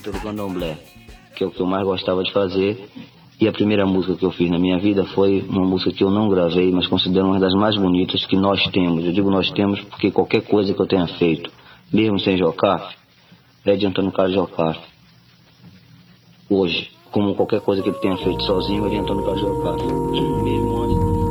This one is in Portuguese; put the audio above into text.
música do candomblé, que é o que eu mais gostava de fazer. E a primeira música que eu fiz na minha vida foi uma música que eu não gravei, mas considero uma das mais bonitas que nós temos. Eu digo nós temos porque qualquer coisa que eu tenha feito, mesmo sem Jocar, é de Antônio Carlos Jocar. Hoje, como qualquer coisa que ele tenha feito sozinho, é de Antônio Carlos Jocar. Mesmo antes